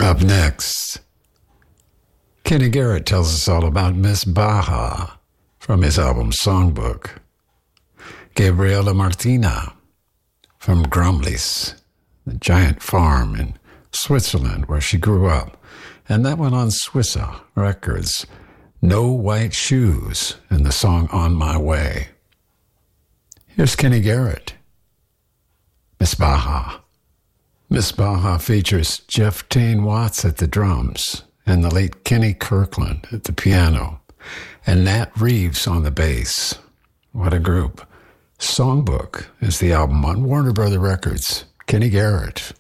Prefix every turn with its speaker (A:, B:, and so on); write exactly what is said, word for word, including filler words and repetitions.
A: Up next, Kenny Garrett tells us all about Miss Baja from his album Songbook. Gabriela Martina from Grumblies, the giant farm in Switzerland where she grew up. And that went on Swissa Records. No White Shoes in the song On My Way. Here's Kenny Garrett. Miss Baja. Miss Baja features Jeff Tain Watts at the drums and the late Kenny Kirkland at the piano and Nat Reeves on the bass. What a group. Songbook is the album on Warner Brother Records. Kenny Garrett.